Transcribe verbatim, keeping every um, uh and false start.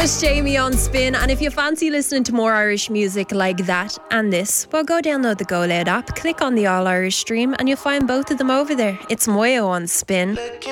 Just Jamie on Spin, and if you fancy listening to more Irish music like that and this, well, go download the Go Loud app, click on the All Irish stream, and you'll find both of them over there. It's Moyo on Spin.